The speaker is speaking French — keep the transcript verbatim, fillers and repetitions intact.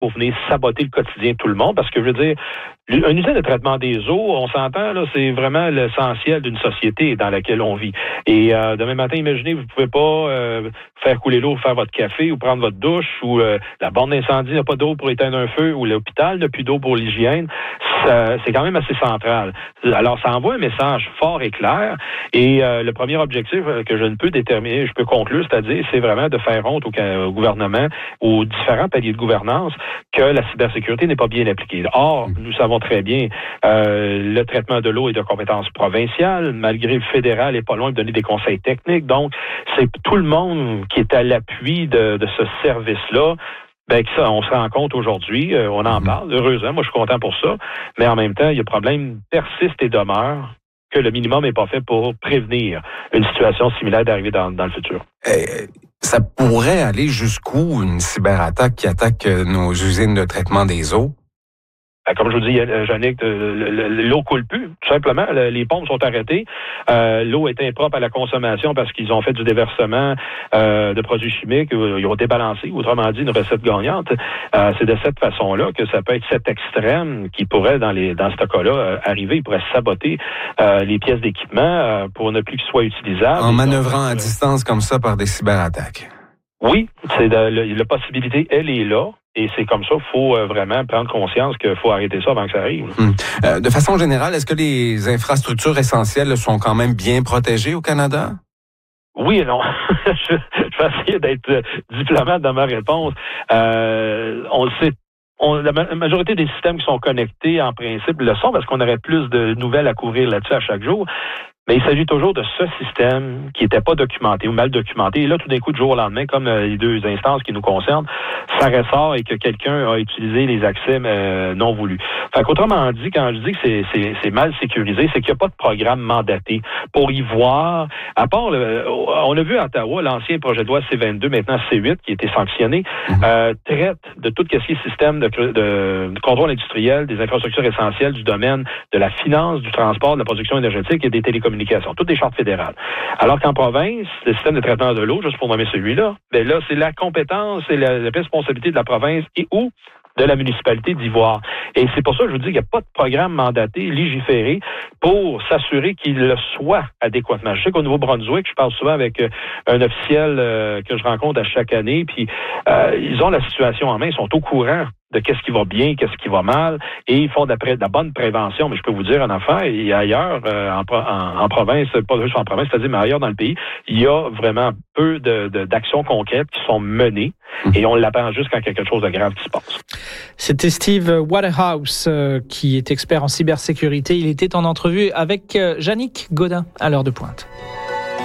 pour venir saboter le quotidien de tout le monde, parce que je veux dire, une usine de traitement des eaux, on s'entend, là, c'est vraiment l'essentiel d'une société dans laquelle on vit. Et euh, demain matin, imaginez, vous ne pouvez pas euh, faire couler l'eau, faire votre café ou prendre votre douche, ou euh, la borne d'incendie n'a pas d'eau pour éteindre un feu, ou l'hôpital n'a plus d'eau pour l'hygiène. Ça, c'est quand même assez central. Alors, ça envoie un message fort et clair. Et euh, le premier objectif que je ne peux déterminer, je peux conclure, c'est-à-dire, c'est vraiment de faire honte au, au gouvernement, aux différents paliers de gouvernance, que la cybersécurité n'est pas bien appliquée. Or, nous savons très bien, euh, le traitement de l'eau est de compétence provinciale, malgré le fédéral n'est pas loin de donner des conseils techniques. Donc, c'est tout le monde qui est à l'appui de, de ce service-là. Ben, que ça, on se rend compte aujourd'hui, euh, on en parle, heureusement, moi je suis content pour ça, mais en même temps, il y a problème persiste et demeure que le minimum n'est pas fait pour prévenir une situation similaire d'arriver dans, dans le futur. Euh, ça pourrait aller jusqu'où une cyberattaque qui attaque nos usines de traitement des eaux? Comme je vous dis, Yannick, l'eau coule plus, tout simplement. Les pompes sont arrêtées. Euh, l'eau est impropre à la consommation parce qu'ils ont fait du déversement euh, de produits chimiques. Ils ont débalancé, autrement dit, une recette gagnante. Euh, c'est de cette façon-là que ça peut être cet extrême qui pourrait, dans les dans ce cas-là, euh, arriver. Il pourrait saboter euh, les pièces d'équipement euh, pour ne plus qu'ils soient utilisables. En manœuvrant à distance comme ça par des cyberattaques. Oui, c'est de, la, la possibilité, elle est là. Et c'est comme ça, il faut euh, vraiment prendre conscience qu'il faut arrêter ça avant que ça arrive. Hum. Euh, de façon générale, est-ce que les infrastructures essentielles sont quand même bien protégées au Canada? Oui et non. je, je vais essayer d'être diplomate dans ma réponse. Euh, on le sait. On, la majorité des systèmes qui sont connectés, en principe, le sont parce qu'on aurait plus de nouvelles à couvrir là-dessus à chaque jour. Mais il s'agit toujours de ce système qui n'était pas documenté ou mal documenté. Et là, tout d'un coup, du jour au lendemain, comme euh, les deux instances qui nous concernent, ça ressort et que quelqu'un a utilisé les accès euh, non voulus. Fait qu'autrement dit, quand je dis que c'est, c'est, c'est mal sécurisé, c'est qu'il n'y a pas de programme mandaté pour y voir, à part, le, on a vu à Ottawa, l'ancien projet de loi C vingt-deux, maintenant C huit, qui a été sanctionné, euh, traite de tout ce qui est système de, de, de contrôle industriel, des infrastructures essentielles du domaine de la finance, du transport, de la production énergétique et des télécommunications. Toutes des chartes fédérales. Alors qu'en province, le système de traitement de l'eau, juste pour nommer celui-là, ben là, c'est la compétence et la, la responsabilité de la province et ou de la municipalité d'y voir. Et c'est pour ça que je vous dis qu'il n'y a pas de programme mandaté, légiféré, pour s'assurer qu'il le soit adéquatement. Je sais qu'au Nouveau-Brunswick, je parle souvent avec euh, un officiel euh, que je rencontre à chaque année, puis euh, ils ont la situation en main, ils sont au courant de qu'est-ce qui va bien, qu'est-ce qui va mal, et ils font de la, pré- de la bonne prévention. Mais je peux vous dire, en affaires, et ailleurs, euh, en, en, en province, pas juste en province, c'est-à-dire mais ailleurs dans le pays, il y a vraiment peu de, de, d'actions concrètes qui sont menées, et on l'attend juste quand quelque chose de grave qui se passe. C'était Steve Waterhouse, euh, qui est expert en cybersécurité. Il était en entrevue avec euh, Yannick Godin à l'heure de pointe.